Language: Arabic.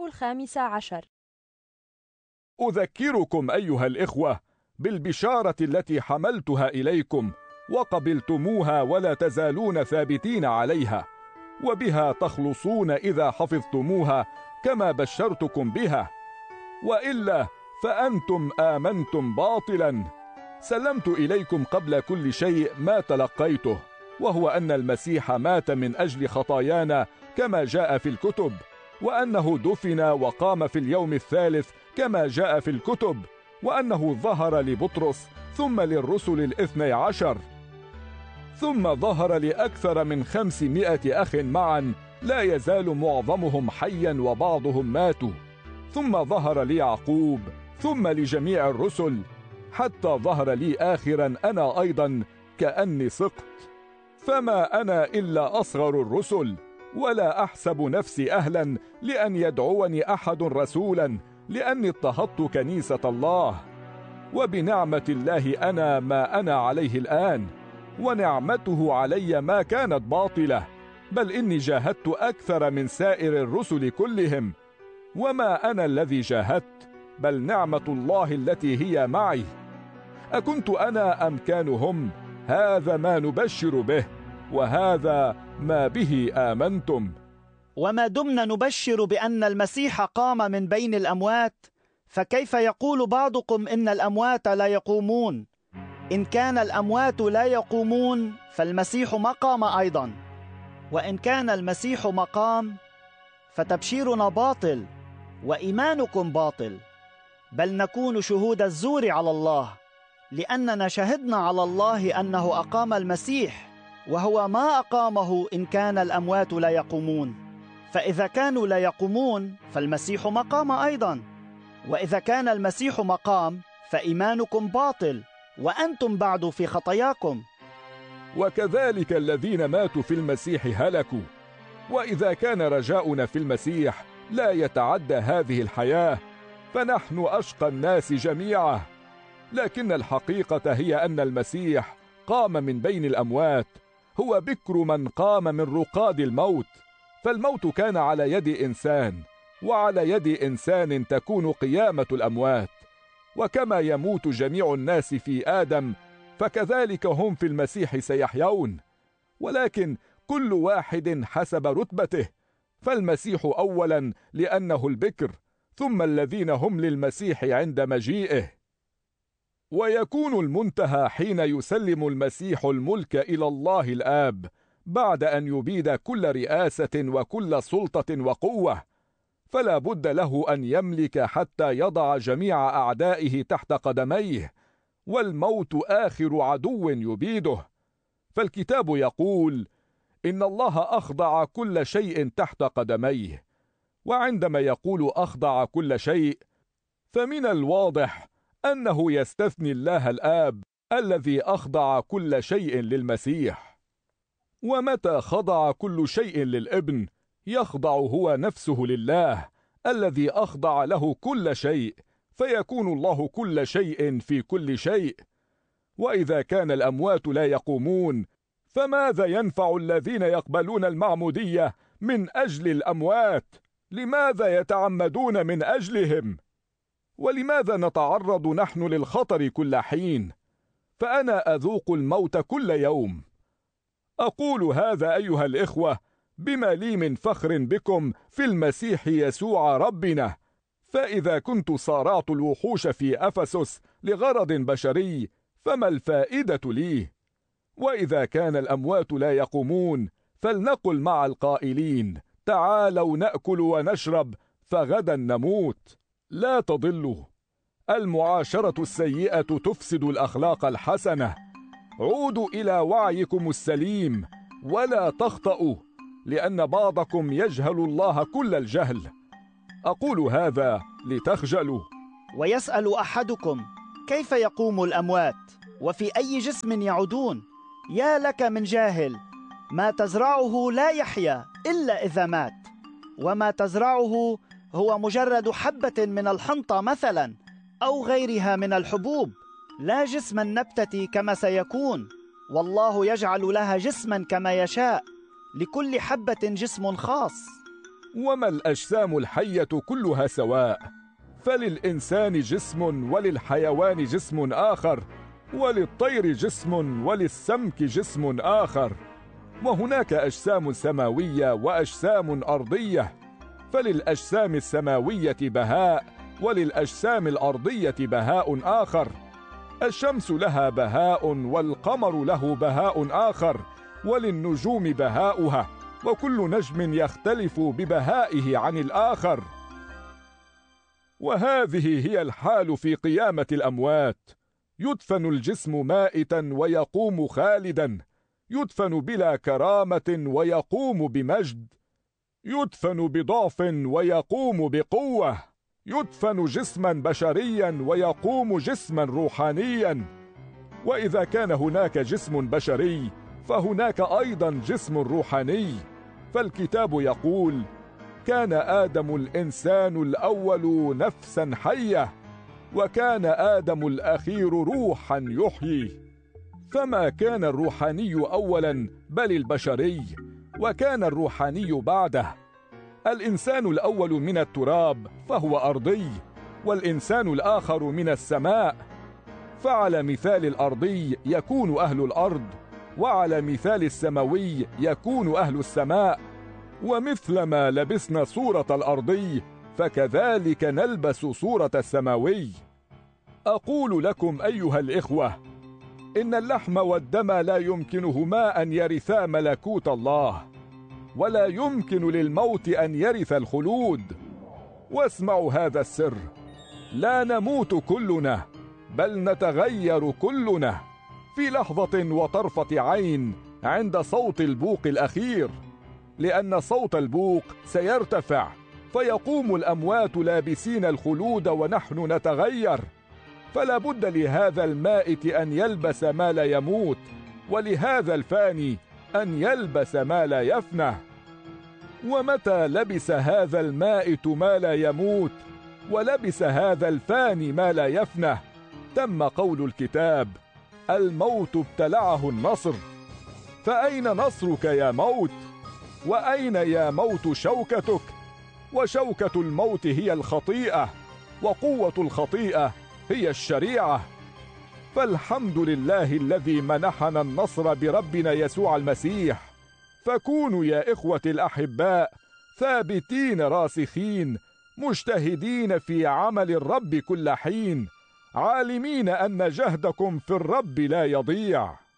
الإصحاح 15. أذكركم أيها الإخوة بالبشارة التي حملتها إليكم وقبلتموها ولا تزالون ثابتين عليها، وبها تخلصون إذا حفظتموها كما بشرتكم بها، وإلا فأنتم آمنتم باطلا. سلمت إليكم قبل كل شيء ما تلقيته، وهو أن المسيح مات من أجل خطايانا كما جاء في الكتب، وأنه دفن وقام في اليوم الثالث كما جاء في الكتب، وأنه ظهر لبطرس ثم للرسل 12، ثم ظهر لأكثر من 500 أخ معا، لا يزال معظمهم حيا وبعضهم ماتوا، ثم ظهر ليعقوب، ثم لجميع الرسل، حتى ظهر لي آخرا أنا أيضا كأني سقط. فما أنا إلا أصغر الرسل، ولا أحسب نفسي أهلا لأن يدعوني أحد رسولا، لأني اضطهدت كنيسة الله. وبنعمة الله أنا ما أنا عليه الآن، ونعمته علي ما كانت باطلة، بل إني جاهدت أكثر من سائر الرسل كلهم. وما أنا الذي جاهدت، بل نعمة الله التي هي معي. أكنت أنا أم كانوا هم؟ هذا ما نبشر به، وهذا ما به آمنتم. وما دمنا نبشر بأن المسيح قام من بين الأموات، فكيف يقول بعضكم إن الأموات لا يقومون؟ إن كان الأموات لا يقومون فالمسيح ما قام أيضا، وإن كان المسيح مقام فتبشيرنا باطل وإيمانكم باطل، بل نكون شهود الزور على الله، لأننا شهدنا على الله أنه أقام المسيح، وهو ما أقامه إن كان الأموات لا يقومون. فإذا كانوا لا يقومون فالمسيح مقام أيضا، وإذا كان المسيح مقام فإيمانكم باطل وأنتم بعد في خطاياكم. وكذلك الذين ماتوا في المسيح هلكوا. وإذا كان رجاؤنا في المسيح لا يتعدى هذه الحياة، فنحن أشقى الناس جميعا. لكن الحقيقة هي أن المسيح قام من بين الأموات، هو بكر من قام من رقاد الموت. فالموت كان على يد إنسان، وعلى يد إنسان تكون قيامة الأموات. وكما يموت جميع الناس في آدم، فكذلك هم في المسيح سيحيون، ولكن كل واحد حسب رتبته. فالمسيح أولا لأنه البكر، ثم الذين هم للمسيح عند مجيئه. ويكون المنتهى حين يسلم المسيح الملك إلى الله الآب، بعد أن يبيد كل رئاسة وكل سلطة وقوة. فلا بد له أن يملك حتى يضع جميع أعدائه تحت قدميه، والموت آخر عدو يبيده. فالكتاب يقول إن الله أخضع كل شيء تحت قدميه. وعندما يقول أخضع كل شيء، فمن الواضح أنه يستثني الله الآب الذي أخضع كل شيء للمسيح. ومتى خضع كل شيء للابن، يخضع هو نفسه لله الذي أخضع له كل شيء، فيكون الله كل شيء في كل شيء. وإذا كان الأموات لا يقومون، فماذا ينفع الذين يقبلون المعمودية من أجل الأموات؟ لماذا يتعمدون من أجلهم؟ ولماذا نتعرض نحن للخطر كل حين؟ فأنا أذوق الموت كل يوم. أقول هذا أيها الإخوة بما لي من فخر بكم في المسيح يسوع ربنا. فإذا كنت صارعت الوحوش في أفسس لغرض بشري، فما الفائدة لي؟ وإذا كان الأموات لا يقومون، فلنقل مع القائلين تعالوا نأكل ونشرب، فغدا نموت. لا تضلوا. المعاشرة السيئة تفسد الأخلاق الحسنة. عودوا إلى وعيكم السليم، ولا تخطئوا، لأن بعضكم يجهل الله كل الجهل. أقول هذا لتخجلوا. ويسأل أحدكم كيف يقوم الأموات؟ وفي أي جسم يعودون؟ يا لك من جاهل، ما تزرعه لا يحيا إلا إذا مات، وما تزرعه هو مجرد حبة من الحنطة مثلا، أو غيرها من الحبوب، لا جسم النبتة كما سيكون، والله يجعل لها جسما كما يشاء، لكل حبة جسم خاص. وما الأجسام الحية كلها سواء؟ فللإنسان جسم، وللحيوان جسم آخر، وللطير جسم، وللسمك جسم آخر. وهناك أجسام سماوية وأجسام أرضية، فللأجسام السماوية بهاء، وللأجسام الأرضية بهاء آخر. الشمس لها بهاء، والقمر له بهاء آخر، وللنجوم بهاؤها، وكل نجم يختلف ببهائه عن الآخر. وهذه هي الحال في قيامة الأموات. يدفن الجسم مائتا ويقوم خالدا، يدفن بلا كرامة ويقوم بمجد، يدفن بضعف ويقوم بقوة، يدفن جسما بشريا ويقوم جسما روحانيا. وإذا كان هناك جسم بشري فهناك أيضا جسم روحاني، فالكتاب يقول: كان آدم الإنسان الأول نفسا حية، وكان آدم الأخير روحا يحيي. فما كان الروحاني أولا بل البشري، وكان الروحاني بعده. الإنسان الأول من التراب فهو أرضي، والإنسان الآخر من السماء. فعلى مثال الأرضي يكون أهل الأرض، وعلى مثال السماوي يكون أهل السماء. ومثلما لبسنا صورة الأرضي فكذلك نلبس صورة السماوي. أقول لكم أيها الإخوة، إن اللحم والدم لا يمكنهما أن يرثا ملكوت الله، ولا يمكن للموت أن يرث الخلود. واسمعوا هذا السر: لا نموت كلنا، بل نتغير كلنا في لحظة وطرفة عين عند صوت البوق الأخير. لأن صوت البوق سيرتفع، فيقوم الأموات لابسين الخلود ونحن نتغير. فلا بد لهذا المائت أن يلبس ما لا يموت، ولهذا الفاني أن يلبس ما لا يفنى. ومتى لبس هذا المائت ما لا يموت، ولبس هذا الفاني ما لا يفنى، تم قول الكتاب: الموت ابتلعه النصر. فأين نصرك يا موت؟ وأين يا موت شوكتك؟ وشوكة الموت هي الخطيئة، وقوة الخطيئة هي الشريعة. فالحمد لله الذي منحنا النصر بربنا يسوع المسيح. فكونوا يا إخوة الأحباء ثابتين راسخين، مجتهدين في عمل الرب كل حين، عالمين أن جهدكم في الرب لا يضيع.